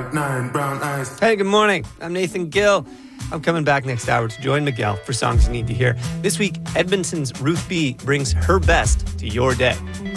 5'9", brown eyes. Hey, good morning. I'm Nathan Gill. I'm coming back next hour to join Miguel for Songs You Need to Hear. This week, Edmonton's Ruth B brings her best to your day.